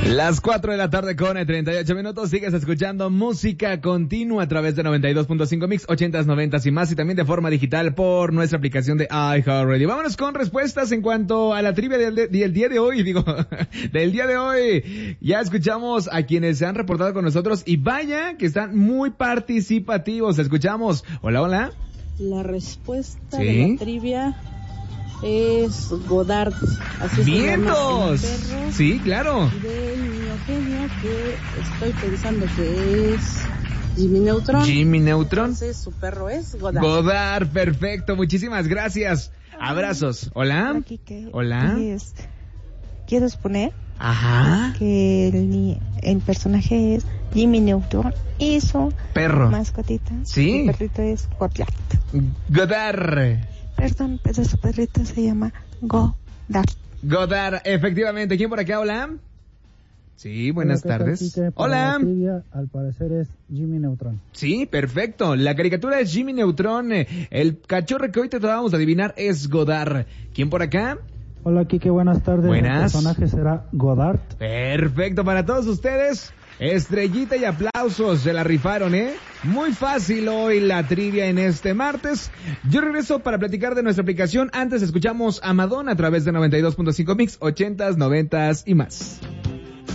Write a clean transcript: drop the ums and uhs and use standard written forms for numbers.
Las 4 de la tarde con 38 minutos, sigues escuchando música continua a través de 92.5 Mix, 80s, 90s y más, y también de forma digital por nuestra aplicación de iHeartRadio. Vámonos con respuestas en cuanto a la trivia del día de hoy, del día de hoy. Ya escuchamos a quienes se han reportado con nosotros y vaya que están muy participativos. Escuchamos. Hola, hola. La respuesta de la trivia es Godard, así ¡vientos! Se llama el perro. Sí, claro. De Niño Genio, que estoy pensando que es Jimmy Neutron. Jimmy Neutron. Entonces su perro es Godard. Godard, perfecto, muchísimas gracias. Abrazos. Hola. Hola. Quiero exponer que el personaje es Jimmy Neutron y su perro. Mascotita. Sí. Su perrito es Godard. Godard. Perdón, pero su perrito se llama Godard. Godard, efectivamente. ¿Quién por acá? Hola. Sí, buenas tardes. Hola. Trivia, al parecer es Jimmy Neutron. Sí, perfecto. La caricatura es Jimmy Neutron. El cachorro que hoy te vamos a adivinar es Godard. ¿Quién por acá? Hola, Kike, buenas tardes. Buenas. El personaje será Godard. Perfecto, para todos ustedes. Estrellita y aplausos, se la rifaron, Muy fácil hoy la trivia en este martes. Yo regreso para platicar de nuestra aplicación. Antes escuchamos a Madonna a través de 92.5 Mix, 80s, 90s y más.